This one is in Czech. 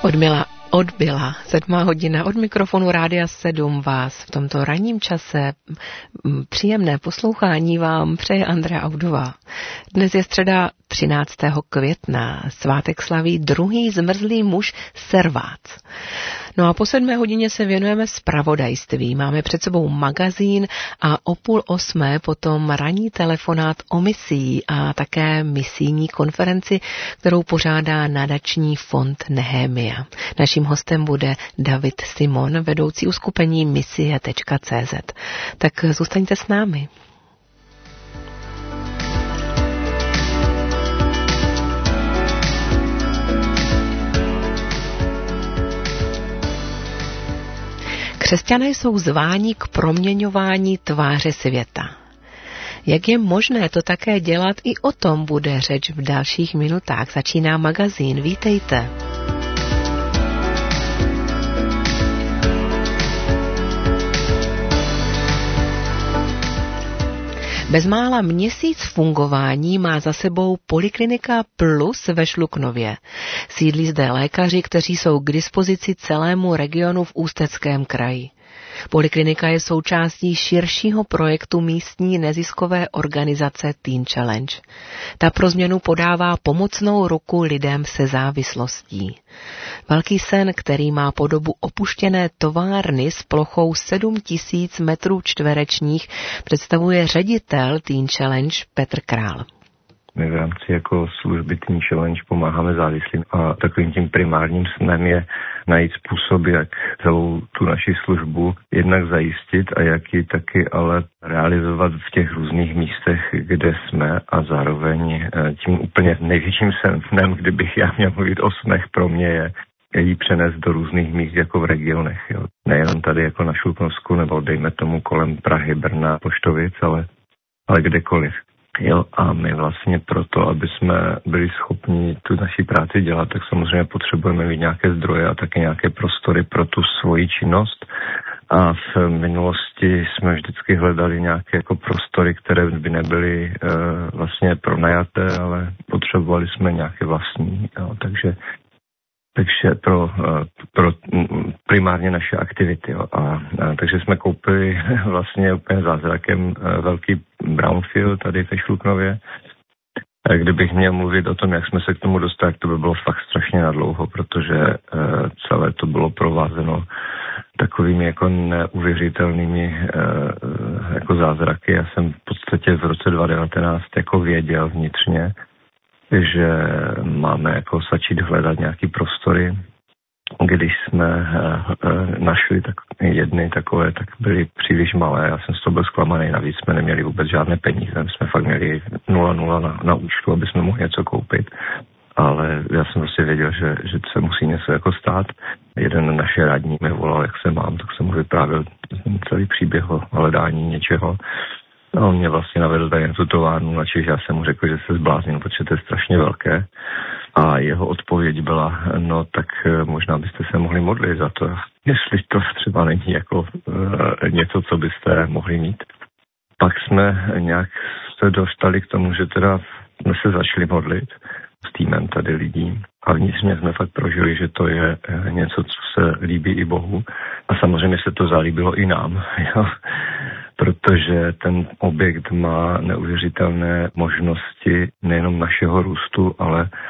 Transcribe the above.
Odbyla 7 hodina. Od mikrofonu Rádia 7 vás v tomto ranním čase příjemné poslouchání vám přeje Andrea Audová. Dnes je středa 13. května. Svátek slaví druhý zmrzlý muž Servác. No a po 7 hodině se věnujeme zpravodajství. Máme před sebou magazín a o 7:30 potom ranní telefonát o misii a také misijní konferenci, kterou pořádá nadační fond Nehemia. Naším hostem bude David Simon, vedoucí uskupení misie.cz. Tak zůstaňte s námi. Křesťané jsou zváni k proměňování tváře světa. Jak je možné to také dělat, i o tom bude řeč v dalších minutách. Začíná magazín. Vítejte. Bezmála měsíc fungování má za sebou Poliklinika Plus ve Šluknově. Sídlí zde lékaři, kteří jsou k dispozici celému regionu v Ústeckém kraji. Poliklinika je součástí širšího projektu místní neziskové organizace Teen Challenge. Ta pro změnu podává pomocnou ruku lidem se závislostí. Velký sen, který má podobu opuštěné továrny s plochou 7 000 metrů čtverečních, představuje ředitel Teen Challenge Petr Král. My v rámci jako služby Teen Challenge pomáháme závislým a takovým tím primárním snem je najít způsob, jak celou tu naši službu jednak zajistit a jak ji taky ale realizovat v těch různých místech, kde jsme a zároveň tím úplně největším snem, kdybych já měl mluvit o snech pro mě je ji přenést do různých míst jako v regionech. Jo. Nejenom tady jako na Šluknovsku nebo dejme tomu kolem Prahy, Brna, Poštovic, ale kdekoliv. Jo, a my vlastně proto, aby jsme byli schopni tu naši práci dělat, tak samozřejmě potřebujeme mít nějaké zdroje a také nějaké prostory pro tu svoji činnost. A v minulosti jsme vždycky hledali nějaké jako prostory, které by nebyly vlastně pronajaté, ale potřebovali jsme nějaké vlastní. Jo, takže pro primárně naše aktivity. Jo. Takže jsme koupili vlastně úplně zázrakem velký brownfield tady ve Šluknově. Kdybych měl mluvit o tom, jak jsme se k tomu dostali, to by bylo fakt strašně nadlouho, protože celé to bylo provázeno takovými jako neuvěřitelnými jako zázraky. Já jsem v podstatě v roce 2019 jako věděl vnitřně, že máme jako začít hledat nějaký prostory. Když jsme našli jedny takové, tak byly příliš malé. Já jsem z toho byl zklamaný, navíc jsme neměli vůbec žádné peníze. My jsme fakt měli 0,0 na účtu, aby jsme mohli něco koupit. Ale já jsem prostě věděl, že se musí něco jako stát. Jeden naše radní mi volal, jak se mám, tak jsem mu vyprávěl celý příběh o hledání něčeho. No, on mě vlastně navedl tady na tu továrnu, načež já jsem mu řekl, že se zbláznil, protože to je strašně velké. A jeho odpověď byla, no tak možná byste se mohli modlit za to, jestli to třeba není jako něco, co byste mohli mít. Pak jsme nějak se dostali k tomu, že teda jsme se začali modlit s týmem tady lidí. A vnitřně jsme fakt prožili, že to je něco, co se líbí i Bohu. A samozřejmě se to zalíbilo i nám, jo? Protože ten objekt má neuvěřitelné možnosti nejenom našeho růstu, ale